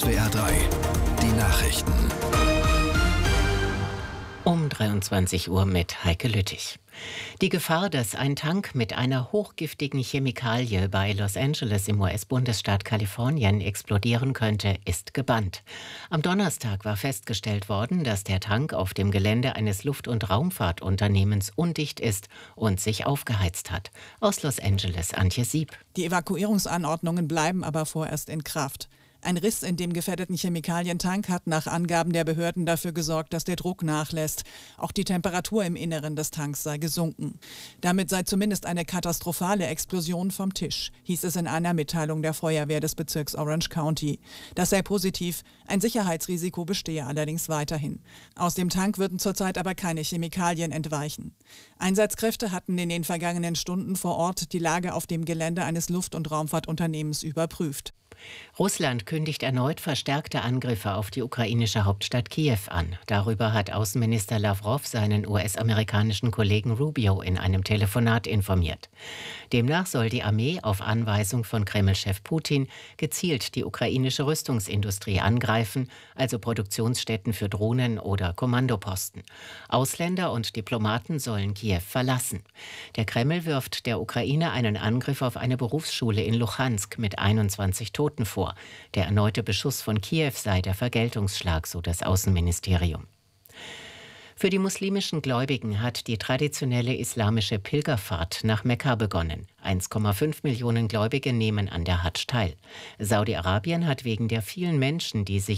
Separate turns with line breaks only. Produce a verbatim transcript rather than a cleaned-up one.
S W R drei, die Nachrichten.
Um dreiundzwanzig Uhr mit Heike Lüttich. Die Gefahr, dass ein Tank mit einer hochgiftigen Chemikalie bei Los Angeles im U S-Bundesstaat Kalifornien explodieren könnte, ist gebannt. Am Donnerstag war festgestellt worden, dass der Tank auf dem Gelände eines Luft- und Raumfahrtunternehmens undicht ist und sich aufgeheizt hat. Aus Los Angeles, Antje Sieb.
Die Evakuierungsanordnungen bleiben aber vorerst in Kraft. Ein Riss in dem gefährdeten Chemikalientank hat nach Angaben der Behörden dafür gesorgt, dass der Druck nachlässt. Auch die Temperatur im Inneren des Tanks sei gesunken. Damit sei zumindest eine katastrophale Explosion vom Tisch, hieß es in einer Mitteilung der Feuerwehr des Bezirks Orange County. Das sei positiv, ein Sicherheitsrisiko bestehe allerdings weiterhin. Aus dem Tank würden zurzeit aber keine Chemikalien entweichen. Einsatzkräfte hatten in den vergangenen Stunden vor Ort die Lage auf dem Gelände eines Luft- und Raumfahrtunternehmens überprüft.
Russland kündigt erneut verstärkte Angriffe auf die ukrainische Hauptstadt Kiew an. Darüber hat Außenminister Lawrow seinen U S-amerikanischen Kollegen Rubio in einem Telefonat informiert. Demnach soll die Armee auf Anweisung von Kreml-Chef Putin gezielt die ukrainische Rüstungsindustrie angreifen, also Produktionsstätten für Drohnen oder Kommandoposten. Ausländer und Diplomaten sollen Kiew verlassen. Der Kreml wirft der Ukraine einen Angriff auf eine Berufsschule in Luhansk mit einundzwanzig Toten vor. Der erneute Beschuss von Kiew sei der Vergeltungsschlag, so das Außenministerium. Für die muslimischen Gläubigen hat die traditionelle islamische Pilgerfahrt nach Mekka begonnen. eins Komma fünf Millionen Gläubige nehmen an der Hadsch teil. Saudi-Arabien hat wegen der vielen Menschen, die sich